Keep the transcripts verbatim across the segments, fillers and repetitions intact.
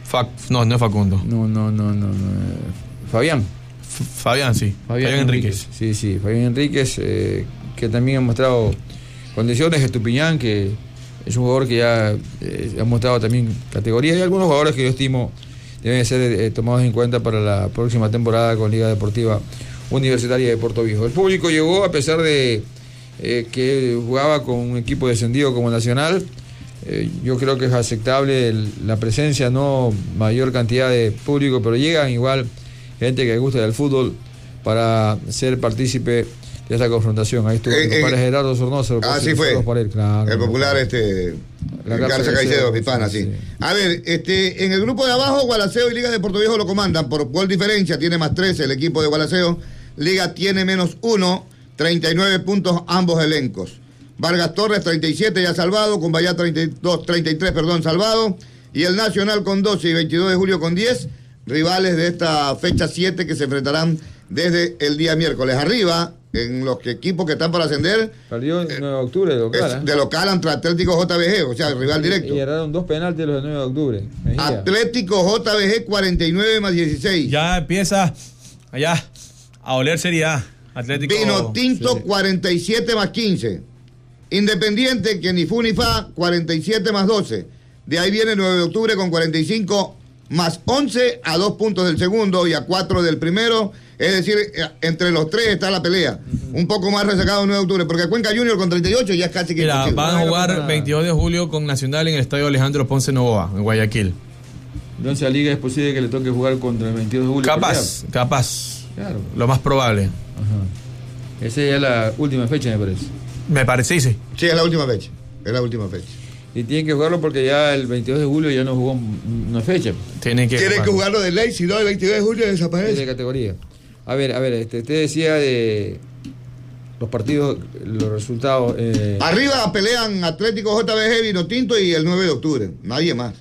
Fac, no, no es Facundo. No, no, no, no. no. Fabián. F- Fabián, sí. Fabián, Fabián Enríquez. Enríquez. Sí, sí, Fabián Enríquez, eh, que también ha mostrado condiciones. Estupiñán, que es un jugador que ya eh, ha mostrado también categoría. Y algunos jugadores que yo estimo deben ser eh, tomados en cuenta para la próxima temporada con Liga Deportiva Universitaria de Puerto Viejo. El público llegó a pesar de eh, que jugaba con un equipo descendido como Nacional. Eh, yo creo que es aceptable el, la presencia, no mayor cantidad de público, pero llegan igual gente que gusta del fútbol para ser partícipe de esta confrontación. Ahí estuvo eh, el compadre eh, Gerardo Sornosa. Así fue. Él, claro, el popular claro. este La Garza Garza Caicedo, Caicedo, mi pana, sí. sí. A ver, este, en el grupo de abajo, Gualaceo y Liga de Puerto Viejo lo comandan por gol diferencia, tiene más trece el equipo de Gualaceo, Liga tiene menos uno, treinta y nueve puntos ambos elencos. Vargas Torres treinta y siete ya salvado, Cumbayá treinta y dos, treinta y tres, perdón, salvado, y el Nacional con doce y veintidós de julio con diez, rivales de esta fecha siete que se enfrentarán desde el día miércoles. Arriba, en los que equipos que están para ascender, perdió el nueve de octubre de local, ¿eh? de local ante Atlético J B G, o sea, rival y, directo. Y erraron dos penaltis los del nueve de octubre. Mejía. Atlético J B G cuarenta y nueve más dieciséis. Ya empieza allá a oler Serie A. Atlético Vino Tinto sí. cuarenta y siete más quince. Independiente, que ni fu ni fa, cuarenta y siete más doce. De ahí viene nueve de octubre con cuarenta y cinco más once, a dos puntos del segundo y a cuatro del primero. Es decir, entre los tres está la pelea. Uh-huh. Un poco más resacado nueve de octubre, porque Cuenca Junior con treinta y ocho ya es casi que Mira, imposible. van a jugar veintidós de julio con Nacional en el estadio Alejandro Ponce Novoa, en Guayaquil. Entonces a Liga es posible que le toque jugar contra el veintidós de julio. Capaz, capaz. Claro. Lo más probable. Ajá. Esa ya es la última fecha, me parece. Me parece, sí. Sí, es la última fecha. Es la última fecha. Y tienen que jugarlo porque ya el veintidós de julio ya no jugó una fecha. Tienen que Tienen jugar. que jugarlo de ley, si no el veintidós de julio Es desaparece. de categoría. A ver, a ver, este, usted decía de los partidos, los resultados. Eh... Arriba pelean Atlético J B G, Vino Tinto y el nueve de octubre. Nadie más.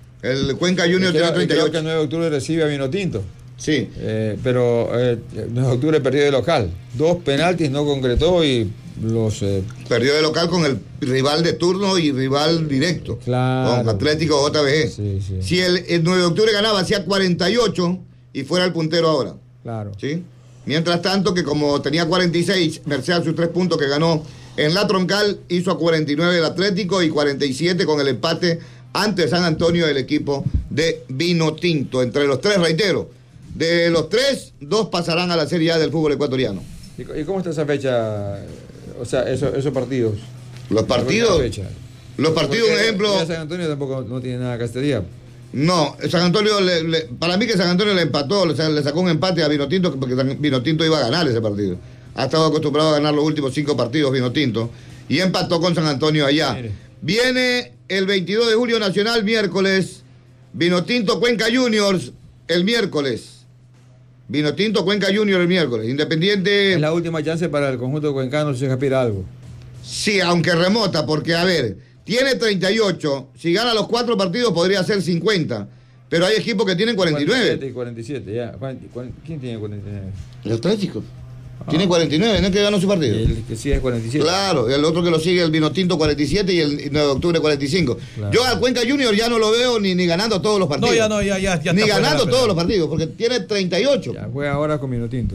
El Cuenca Junior tiene treinta y ocho. Creo que el nueve de octubre recibe a Vino Tinto. Sí. Eh, pero eh, el nueve de octubre perdió de local. Dos penaltis no concretó y los... Eh... Perdió de local con el rival de turno y rival directo. Claro. Con Atlético J B G. Sí, sí. Si el, el nueve de octubre ganaba, hacía cuarenta y ocho y fuera el puntero ahora. Claro. ¿Sí? Mientras tanto, que como tenía cuarenta y seis, merced a sus tres puntos que ganó en la troncal, hizo a cuarenta y nueve el Atlético y cuarenta y siete con el empate ante San Antonio del equipo de Vino Tinto. Entre los tres, reitero, de los tres, dos pasarán a la Serie A del fútbol ecuatoriano. ¿Y cómo está esa fecha? O sea, esos, esos partidos. Los partidos, los partidos, Porque un ejemplo... ya San Antonio tampoco no tiene nada castería. No, San Antonio, le, le, para mí que San Antonio le empató, le, le sacó un empate a Vinotinto, porque Vinotinto iba a ganar ese partido. Ha estado acostumbrado a ganar los últimos cinco partidos Vinotinto, y empató con San Antonio allá. Mire. Viene el veintidós de julio Nacional, miércoles, Vinotinto Cuenca Juniors, el miércoles. Vinotinto Cuenca Juniors el miércoles. Independiente... Es la última chance para el conjunto cuencano si se aspira algo. Sí, aunque remota, porque a ver... Tiene treinta y ocho, si gana los cuatro partidos podría ser cincuenta, pero hay equipos que tienen cuarenta y nueve. cuarenta y siete, ya. ¿Quién tiene cuarenta y nueve? El Atlético. Ah. Tiene cuarenta y nueve, ¿no es que ganó su partido? Y el que sigue es cuarenta y siete. Claro, el otro que lo sigue, el Vinotinto cuarenta y siete y el nueve de octubre cuarenta y cinco. Claro. Yo al Cuenca Junior ya no lo veo ni, ni ganando todos los partidos. No, ya no, ya, ya. ya ni ganando todos los partidos, porque tiene treinta y ocho. Ya, juega ahora con Vinotinto.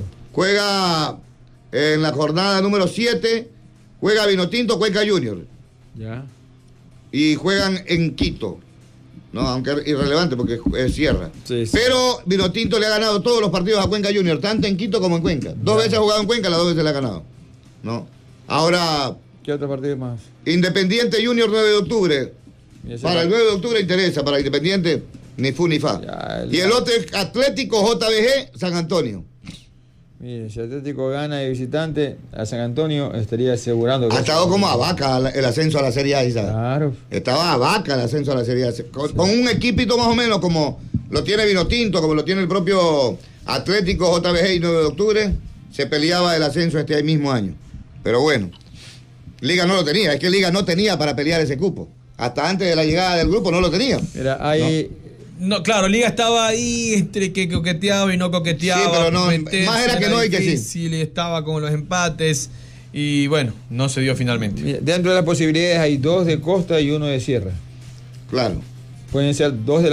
Juega en la jornada número siete, juega Vinotinto Cuenca Junior. Ya. Y juegan en Quito, no, aunque es irrelevante porque es Sierra. Sí, sí. Pero Vinotinto le ha ganado todos los partidos a Cuenca Junior, tanto en Quito como en Cuenca. Dos ya. veces ha jugado en Cuenca, las dos veces le ha ganado. ¿No? Ahora... ¿Qué otro partido más? Independiente Junior nueve de octubre. Para el nueve de octubre interesa, para Independiente ni fu ni fa. Ya, el... Y el otro es Atlético J B G San Antonio. Mire, si Atlético gana de visitante a San Antonio, estaría asegurando... Ha estado como a vaca el ascenso a la Serie A, ¿sabes? Claro. Estaba a vaca el ascenso a la Serie A. Con, sí. con un equipito más o menos como lo tiene Vinotinto, como lo tiene el propio Atlético J B G y nueve de octubre, se peleaba el ascenso este mismo año. Pero bueno, Liga no lo tenía. Es que Liga no tenía para pelear ese cupo. Hasta antes de la llegada del grupo no lo tenía. Mira, hay... ¿No? No, claro, Liga estaba ahí entre que coqueteaba y no coqueteaba. Sí, pero no, meterse, más era que no hay que sí. Sí, estaba con los empates y bueno, no se dio finalmente. Mira, dentro de las posibilidades hay dos de costa y uno de sierra. Claro. Pueden ser dos de la